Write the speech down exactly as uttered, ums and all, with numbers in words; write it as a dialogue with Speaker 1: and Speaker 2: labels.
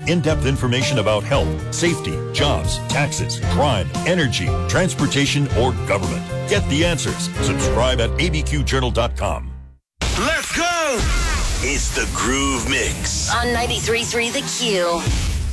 Speaker 1: In-depth information about health, safety, jobs, taxes, crime, energy, transportation, or government. Get the answers. Subscribe at a b q journal dot com.
Speaker 2: Let's go! It's the Groove Mix
Speaker 3: on ninety-three point three The Q.